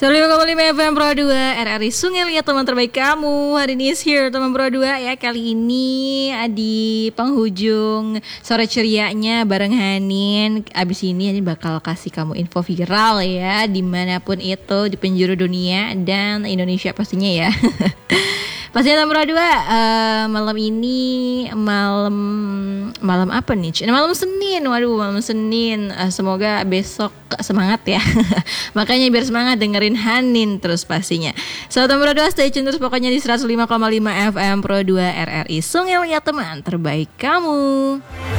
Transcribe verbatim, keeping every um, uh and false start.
seratus lima koma lima F M Pro dua R R I Sungai Liat, teman terbaik kamu. Hari ini is here teman Pro dua ya. Kali ini di penghujung sore cerianya bareng Hanin. Abis ini Hanin bakal kasih kamu info viral ya, dimanapun itu, di penjuru dunia dan Indonesia pastinya ya. Pastinya teman Pro dua uh, malam ini malam malam apa nih? Malam Senin. Waduh, malam Senin. Uh, semoga besok semangat ya. Makanya biar semangat dengerin Hanin terus pastinya. Sobat Pro dua, stay tune terus pokoknya di seratus lima koma lima F M Pro dua R R I Sungai Liat, teman terbaik kamu.